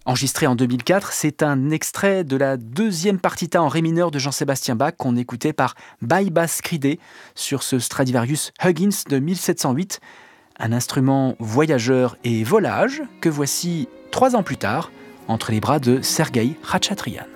Enregistré en 2004, c'est un extrait de la deuxième partita en ré mineur de Jean-Sébastien Bach qu'on écoutait par Baibas Scride sur ce Stradivarius Huggins de 1708, un instrument voyageur et volage que voici 3 ans plus tard entre les bras de Sergueï Khatchatryan.